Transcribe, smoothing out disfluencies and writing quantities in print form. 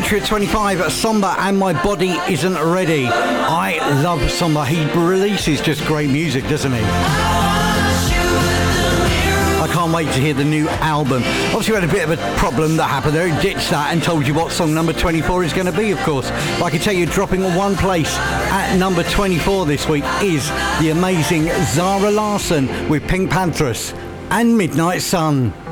entry at 25, Somba and My Body Isn't Ready. I love Somba. He releases just great music, doesn't he? I can't wait to hear the new album. Obviously, we had a bit of a problem that happened there. He ditched that and told you what song number 24 is going to be, of course. But I can tell you, dropping one place at number 24 this week is the amazing Zara Larsson with Pink Panthers and Midnight Sun.